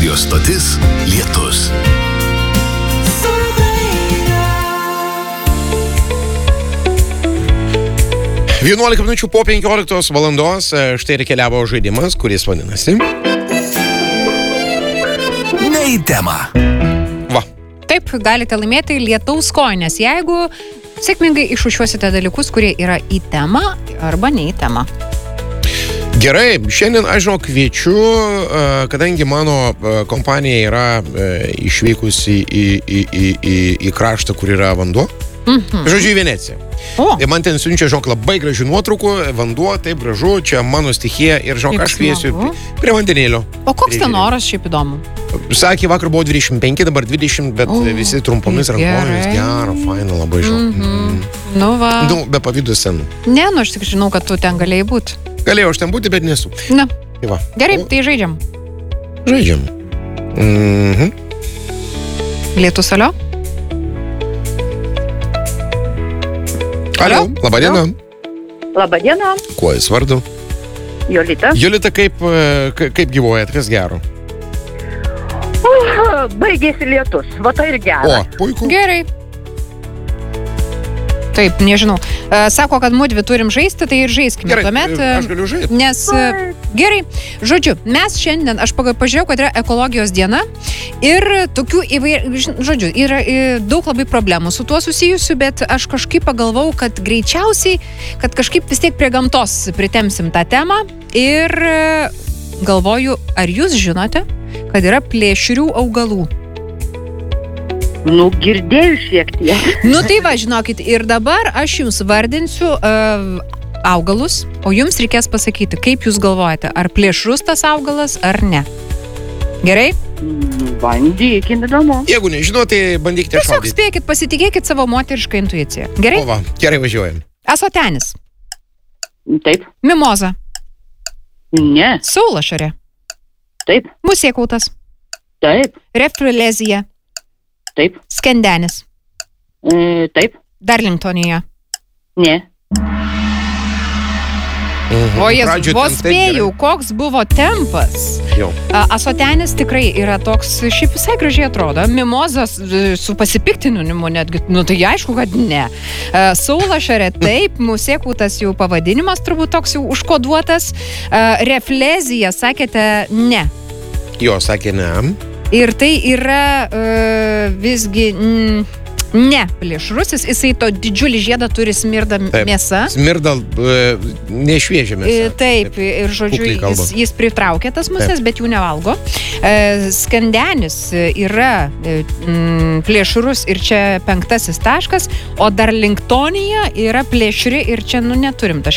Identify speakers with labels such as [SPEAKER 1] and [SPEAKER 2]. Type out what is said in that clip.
[SPEAKER 1] Radijos stotis Lietus.
[SPEAKER 2] Vienuolika minučių po 15 valandos štai ir keliavo žaidimas, kuris vadinasi
[SPEAKER 1] Ne į temą.
[SPEAKER 2] Va.
[SPEAKER 3] Taip, galite laimėti lietaus kojines, jeigu sėkmingai išrūšiuosite dalykus, kurie yra į temą arba ne į temą.
[SPEAKER 2] Gerai, šiandien aš kviečiu, kadangi mano kompanija yra išvykusi į kraštą, kur yra vanduo. Žodžiu, į Veneciją. Ir man ten siunčia, labai gražių nuotraukų, vanduo, taip gražu, čia mano stichija ir, aš kviesiu prie vandenėlio.
[SPEAKER 3] O koks ten oras šiaip įdomu?
[SPEAKER 2] Sakė, vakar buvo 25, dabar 20, bet visi trumpomis rankomis, gero, faina, labai
[SPEAKER 3] Nu, va.
[SPEAKER 2] Nu, be pavydų senų.
[SPEAKER 3] Ne, aš tik žinau, kad tu ten galėjai būti.
[SPEAKER 2] Galėjau aš ten būti, bet nesu.
[SPEAKER 3] Na,
[SPEAKER 2] Tai va.
[SPEAKER 3] gerai, tai žaidžiam.
[SPEAKER 2] Žaidžiam.
[SPEAKER 3] Lietus, alio?
[SPEAKER 2] Alio, laba diena.
[SPEAKER 4] Labą dieną,
[SPEAKER 2] Kuo jūs vardu?
[SPEAKER 4] Jolita.
[SPEAKER 2] Jolita, kaip gyvuojat, kas gero?
[SPEAKER 4] Baigėsi lietus, va tai ir
[SPEAKER 2] O,
[SPEAKER 4] gera.
[SPEAKER 2] puiku.
[SPEAKER 3] Gerai. Taip, nežinau. Sako, kad mudvi turim žaisti, tai ir žaiskime.
[SPEAKER 2] Gerai,
[SPEAKER 3] Tuomet,
[SPEAKER 2] aš galiu žaisti.
[SPEAKER 3] Nes, gerai, žodžiu, mes šiandien, aš pažiūrėjau, kad yra ekologijos diena ir tokių žodžiu, yra daug labai problemų su tuo susijusių, bet aš kažkaip pagalvau, kad greičiausiai, kad kažkaip vis tiek prie gamtos pritemsim tą temą ir galvoju, ar jūs žinote, kad yra plėšrių augalų?
[SPEAKER 4] Nu, girdėjau šiek tiek.
[SPEAKER 3] Nu tai va, žinokit, ir dabar aš jums vardinsiu augalus, o jums reikės pasakyti, kaip jūs galvojate, ar plėšrus tas augalas, ar ne. Gerai?
[SPEAKER 4] Bandykime įdomu.
[SPEAKER 2] Jeigu nežinot, tai bandykite
[SPEAKER 3] Tiesiog
[SPEAKER 2] šaudyti.
[SPEAKER 3] spėkit, pasitikėkit savo moterišką intuiciją. Gerai?
[SPEAKER 2] O va, gerai važiuojam.
[SPEAKER 3] Asotenis,
[SPEAKER 4] Taip,
[SPEAKER 3] mimoza,
[SPEAKER 4] ne,
[SPEAKER 3] saulašarė,
[SPEAKER 4] taip,
[SPEAKER 3] musiekautas,
[SPEAKER 4] taip,
[SPEAKER 3] refrilezija,
[SPEAKER 4] taip,
[SPEAKER 3] skendenis,
[SPEAKER 4] taip,
[SPEAKER 3] darlingtonija.
[SPEAKER 4] ne.
[SPEAKER 3] O jis
[SPEAKER 2] Pradžioj
[SPEAKER 3] vos
[SPEAKER 2] ten taip
[SPEAKER 3] spėjau, koks buvo tempas.
[SPEAKER 2] Jo.
[SPEAKER 3] Asotenis tikrai yra toks, šiaip visai gražiai atrodo. Mimozas su pasipiktinimu netgi, nu tai aišku, kad ne. Saulašarė taip, musiekautas jau pavadinimas turbūt toks jau užkoduotas. Reflezija, sakėte, ne.
[SPEAKER 2] Jo, sakė ne.
[SPEAKER 3] Ir tai yra visgi ne plėšrusis, jisai to didžiulį žiedą turi smirda mėsa.
[SPEAKER 2] Smirda nešviežia mėsa.
[SPEAKER 3] Taip, ir žodžiu,
[SPEAKER 2] Kukliai kalbant.
[SPEAKER 3] jis pritraukia tas musės, bet jų nevalgo. Skendenis yra plėšrus ir čia 5 taškas, o darlingtonija yra plėšri ir čia, neturim taškų.